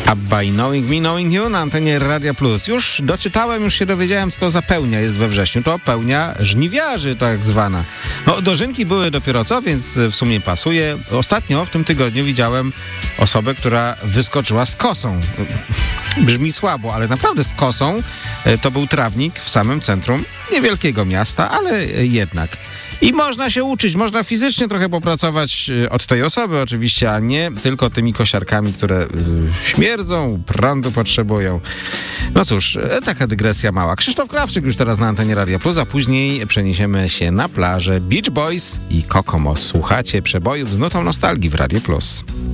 ABBA i Knowing Me, Knowing You na antenie Radia Plus. Już doczytałem, już się dowiedziałem, co to za pełnia jest we wrześniu. To pełnia żniwiarzy tak zwana. No, dożynki były dopiero co, więc w sumie pasuje. Ostatnio w tym tygodniu widziałem osobę, która wyskoczyła z kosą. Brzmi słabo, ale naprawdę z kosą. To był trawnik w samym centrum niewielkiego miasta, ale jednak. I można się uczyć, można fizycznie trochę popracować od tej osoby oczywiście, a nie tylko tymi kosiarkami, które śmierdzą, prądu potrzebują. No cóż, taka dygresja mała. Krzysztof Krawczyk już teraz na antenie Radia Plus, a później przeniesiemy się na plażę Beach Boys i Kokomos. Słuchacie przebojów z nutą nostalgii w Radiu Plus.